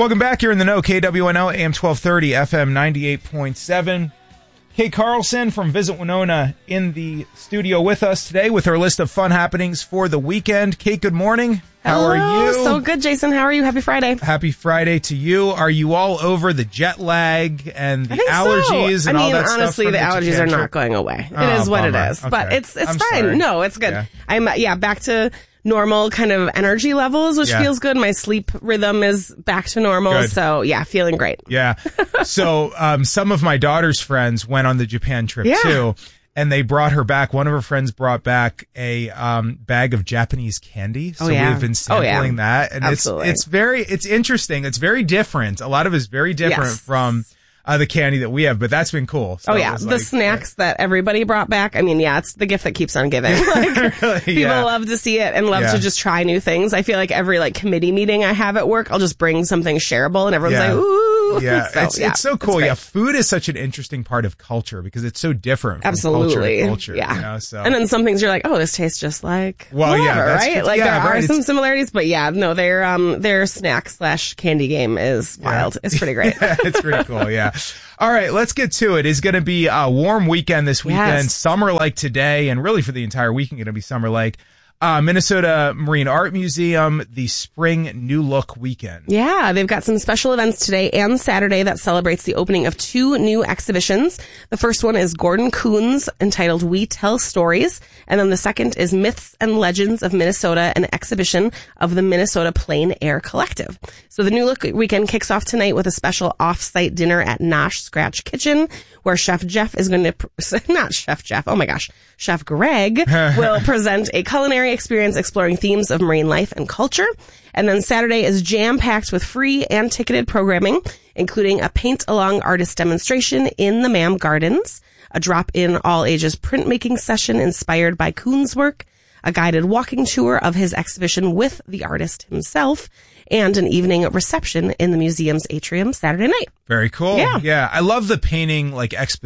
Welcome back. You're in the know. KWNO, AM 1230, FM 98.7. Kate Carlson from Visit Winona in the studio with us today with her list of fun happenings for the weekend. Kate, good morning. How are you? So good, Jason. How are you? Happy Friday. Happy Friday to you. Are you all over the jet lag and the allergies and all that stuff? Honestly, the allergies are not going away. It is what it is. Okay. But it's fine. Sorry. No, it's good. Yeah. I'm back to normal kind of energy levels, which feels good. My sleep rhythm is back to normal. Good. So feeling great. Yeah. So some of my daughter's friends went on the Japan trip too. And they brought her back. One of her friends brought back a bag of Japanese candy. So we've been sampling that. And it's interesting. It's very different. A lot of it is very different from the candy that we have, but that's been cool. So the snacks that everybody brought back. I mean, it's the gift that keeps on giving. People love to see it and love to just try new things. I feel like every committee meeting I have at work, I'll just bring something shareable and everyone's like, ooh. Yeah, it's so cool. Food is such an interesting part of culture because it's so different from culture to culture. Yeah. You know, so. And then some things you're like, oh, this tastes just like whatever, right? There are some similarities, but their snack / candy game is wild. It's pretty great. It's pretty cool, All right, let's get to it. It's going to be a warm weekend this weekend, summer like today, and really for the entire weekend going to be summer like. Minnesota Marine Art Museum, the Spring New Look Weekend. Yeah, they've got some special events today and Saturday that celebrates the opening of 2 new exhibitions. The first one is Gordon Kuhn's entitled We Tell Stories. And then the second is Myths and Legends of Minnesota, an exhibition of the Minnesota Plain Air Collective. So the New Look Weekend kicks off tonight with a special off-site dinner at Nosh Scratch Kitchen, where Chef Jeff is going to, not Chef Jeff, oh my gosh, Chef Greg will present a culinary experience exploring themes of marine life and culture. And then Saturday is jam-packed with free and ticketed programming, including a paint-along artist demonstration in the Mam Gardens, a drop-in all-ages printmaking session inspired by Kuhn's work, a guided walking tour of his exhibition with the artist himself, and an evening reception in the museum's atrium Saturday night. Very cool. Yeah. I love the painting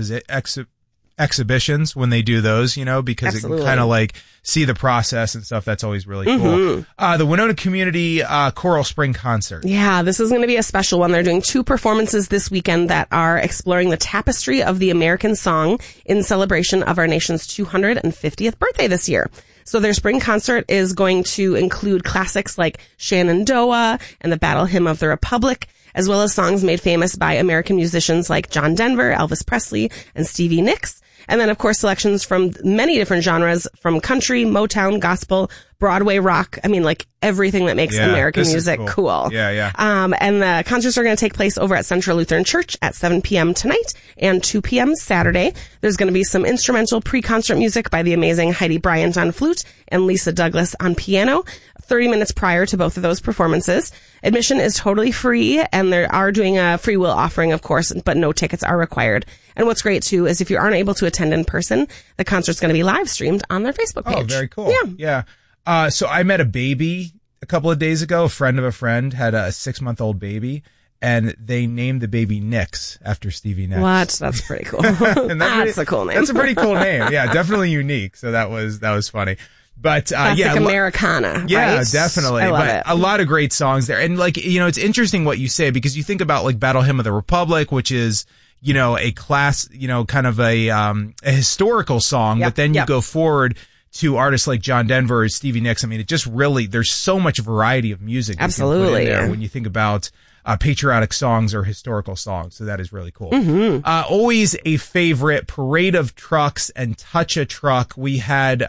exhibitions when they do those, because it can kind of see the process and stuff. That's always really cool. The Winona Community Choral Spring Concert. Yeah, this is going to be a special one. They're doing 2 performances this weekend that are exploring the tapestry of the American song in celebration of our nation's 250th birthday this year. So their spring concert is going to include classics like Shenandoah and the Battle Hymn of the Republic, as well as songs made famous by American musicians like John Denver, Elvis Presley, and Stevie Nicks. And then, of course, selections from many different genres, from country, Motown, gospel, Broadway rock. I mean, everything that makes American music cool. Yeah. And the concerts are going to take place over at Central Lutheran Church at 7 p.m. tonight and 2 p.m. Saturday. There's going to be some instrumental pre-concert music by the amazing Heidi Bryant on flute and Lisa Douglas on piano, 30 minutes prior to both of those performances. Admission is totally free, and they are doing a free will offering, of course, but no tickets are required. And what's great, too, is if you aren't able to attend in person, the concert's going to be live streamed on their Facebook page. Oh, very cool. Yeah. So I met a baby a couple of days ago. A friend of a friend had a 6-month-old baby, and they named the baby Nicks after Stevie Nicks. What? That's pretty cool. That's a cool name. That's a pretty cool name. Yeah, definitely unique. So that was funny. But classic Americana. Yeah, right? definitely. I love it. A lot of great songs there. And it's interesting what you say, because you think about Battle Hymn of the Republic, which is, a class, kind of a historical song, but then you go forward to artists like John Denver or Stevie Nicks. I mean, it just really, there's so much variety of music. Absolutely. You can put in there when you think about patriotic songs or historical songs. So that is really cool. Always a favorite, Parade of Trucks and Touch a Truck. We had,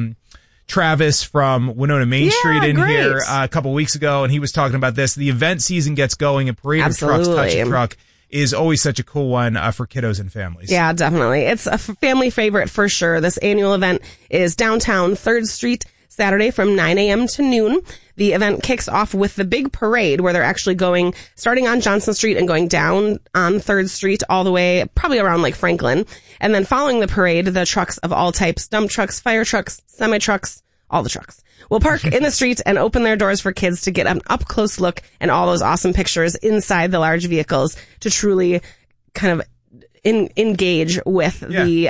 Travis from Winona Main Street in here a couple weeks ago, and he was talking about this. The event season gets going, and Parade of Trucks, Touch a Truck is always such a cool one for kiddos and families. Yeah, definitely. It's a family favorite for sure. This annual event is downtown 3rd Street, Saturday from 9 a.m. to noon. The event kicks off with the big parade, where they're actually starting on Johnson Street and going down on 3rd Street all the way, probably around Franklin. And then following the parade, the trucks of all types, dump trucks, fire trucks, semi-trucks, all the trucks will park in the street and open their doors for kids to get an up-close look and all those awesome pictures inside the large vehicles to truly kind of engage with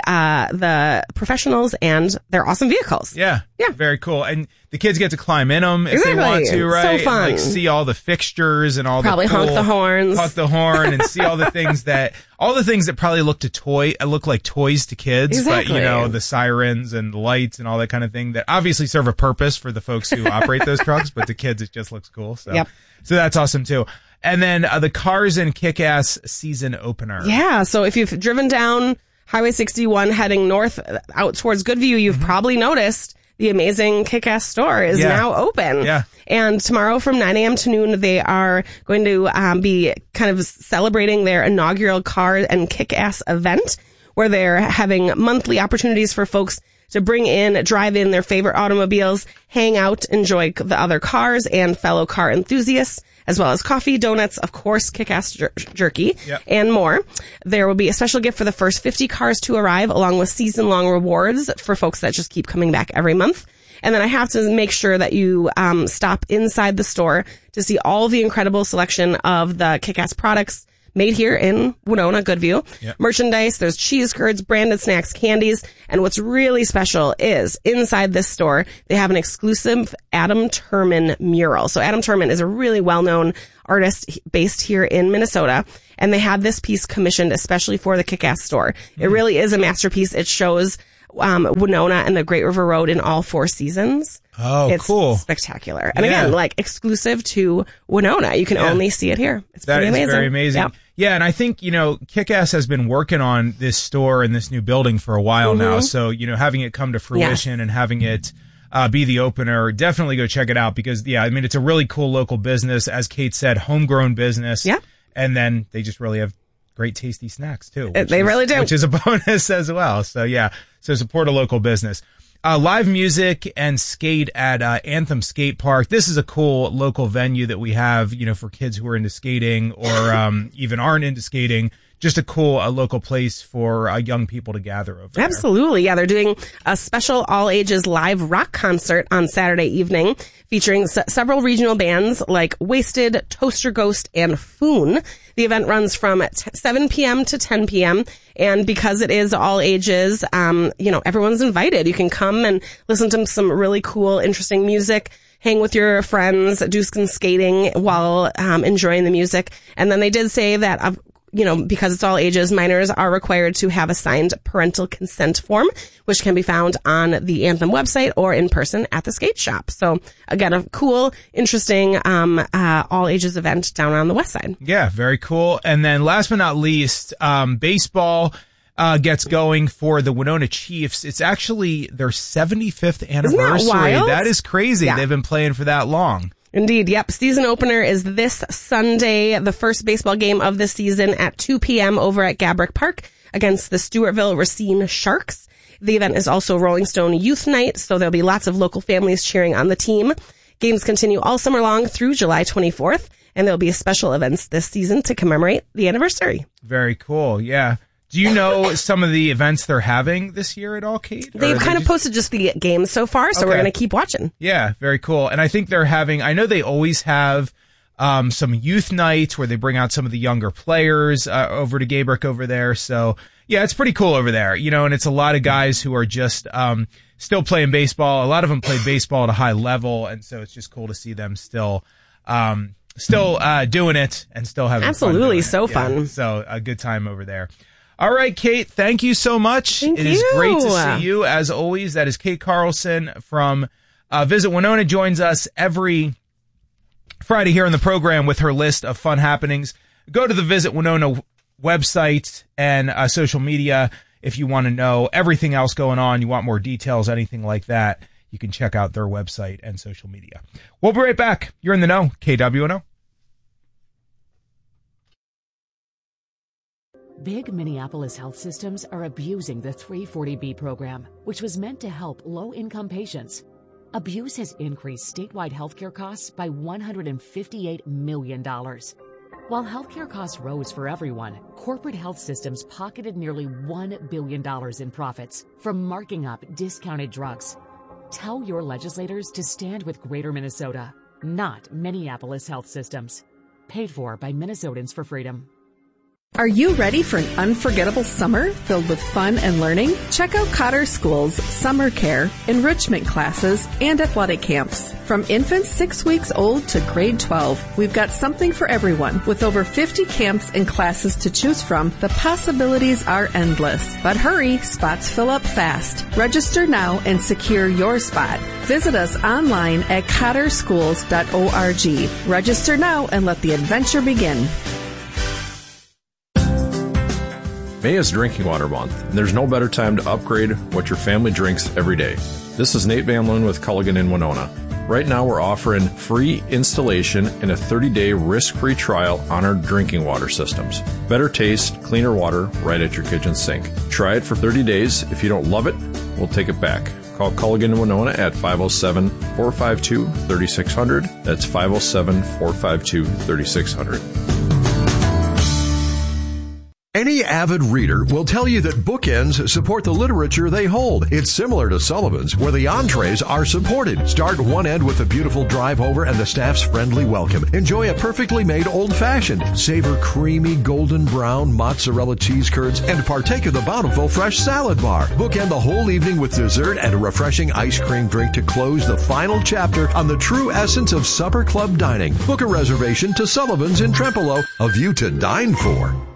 the professionals and their awesome vehicles. Yeah. Very cool. And the kids get to climb in them if they want to, right? So fun. And, like, see all the fixtures and all probably the cool, honk the horn and see all the things that probably look like toys to kids. Exactly. But, you know, the sirens and the lights and all that kind of thing that obviously serve a purpose for the folks who operate those trucks, but to kids it just looks cool. So that's awesome too. And then the Cars and Kick-Ass season opener. Yeah. So if you've driven down Highway 61 heading north out towards Goodview, you've probably noticed the amazing Kick-Ass store is now open. Yeah. And tomorrow from 9 a.m. to noon, they are going to be kind of celebrating their inaugural Car and Kick-Ass event, where they're having monthly opportunities for folks to drive in their favorite automobiles, hang out, enjoy the other cars and fellow car enthusiasts, as well as coffee, donuts, of course, Kick-Ass jerky, and more. There will be a special gift for the first 50 cars to arrive, along with season-long rewards for folks that just keep coming back every month. And then I have to make sure that you stop inside the store to see all the incredible selection of the Kick-Ass products made here in Winona, Goodview. Merchandise, there's cheese curds, branded snacks, candies. And what's really special is inside this store, they have an exclusive Adam Turman mural. So Adam Turman is a really well-known artist based here in Minnesota. And they had this piece commissioned especially for the Kick-Ass store. It really is a masterpiece. It shows Winona and the Great River Road in all 4 seasons. Oh, it's cool. Spectacular. And again, like exclusive to Winona. You can only see it here. It's pretty amazing. That is very amazing. Yeah, and I think, you know, Kick-Ass has been working on this store and this new building for a while now. So, you know, having it come to fruition and having it be the opener, definitely go check it out because, I mean, it's a really cool local business. As Kate said, homegrown business. Yeah. And then they just really have great tasty snacks too. They really do. Which is a bonus as well. So so support a local business. Live music and skate at Anthem Skate Park. This is a cool local venue that we have, you know, for kids who are into skating or even aren't into skating. Just a cool local place for young people to gather over there. Absolutely. Yeah, they're doing a special all-ages live rock concert on Saturday evening featuring several regional bands like Wasted, Toaster Ghost, and Foon. The event runs from 7 p.m. to 10 p.m. And because it is all ages, you know, everyone's invited. You can come and listen to some really cool, interesting music, hang with your friends, do some skating while enjoying the music. And then they did say that you know, because it's all ages, minors are required to have a signed parental consent form, which can be found on the Anthem website or in person at the skate shop. So again, a cool, interesting, all ages event down on the west side. Yeah, very cool. And then last but not least, baseball gets going for the Winona Chiefs. It's actually their 75th anniversary. Isn't that wild? That is crazy. Yeah. They've been playing for that long. Indeed. Yep. Season opener is this Sunday, the first baseball game of the season at 2 p.m. over at Gabrick Park against the Stewartville Racine Sharks. The event is also Rolling Stone Youth Night, so there'll be lots of local families cheering on the team. Games continue all summer long through July 24th, and there'll be special events this season to commemorate the anniversary. Very cool. Yeah. Do you know some of the events they're having this year at all, Kate? They've kind of posted just the games so far, so we're going to keep watching. Yeah, very cool. And I think they're having, I know they always have some youth nights where they bring out some of the younger players over to Gabrick over there. So, yeah, it's pretty cool over there, you know, and it's a lot of guys who are just still playing baseball. A lot of them play baseball at a high level, and so it's just cool to see them still doing it and still having Absolutely, fun. Fun. So a good time over there. All right, Kate, thank you so much. It is great to see you, as always. That is Kate Carlson from Visit Winona, joins us every Friday here on the program with her list of fun happenings. Go to the Visit Winona website and social media if you want to know everything else going on, you want more details, anything like that. You can check out their website and social media. We'll be right back. You're in the know, KWNO. Big Minneapolis health systems are abusing the 340B program, which was meant to help low-income patients. Abuse has increased statewide healthcare costs by $158 million. While healthcare costs rose for everyone, corporate health systems pocketed nearly $1 billion in profits from marking up discounted drugs. Tell your legislators to stand with Greater Minnesota, not Minneapolis health systems. Paid for by Minnesotans for Freedom. Are you ready for an unforgettable summer filled with fun and learning? Check out Cotter School's summer care, enrichment classes, and athletic camps. From infants 6 weeks old to grade 12, we've got something for everyone. With over 50 camps and classes to choose from, the possibilities are endless. But hurry, spots fill up fast. Register now and secure your spot. Visit us online at cotterschools.org. Register now and let the adventure begin. May is Drinking Water Month, and there's no better time to upgrade what your family drinks every day. This is Nate Van Loon with Culligan in Winona. Right now we're offering free installation and a 30-day risk-free trial on our drinking water systems. Better taste, cleaner water right at your kitchen sink. Try it for 30 days. If you don't love it, we'll take it back. Call Culligan in Winona at 507-452-3600. That's 507-452-3600. Any avid reader will tell you that bookends support the literature they hold. It's similar to Sullivan's, where the entrees are supported. Start one end with a beautiful drive over and the staff's friendly welcome. Enjoy a perfectly made old-fashioned. Savor creamy golden brown mozzarella cheese curds and partake of the bountiful fresh salad bar. Bookend the whole evening with dessert and a refreshing ice cream drink to close the final chapter on the true essence of supper club dining. Book a reservation to Sullivan's in Trempealeau, a view to dine for.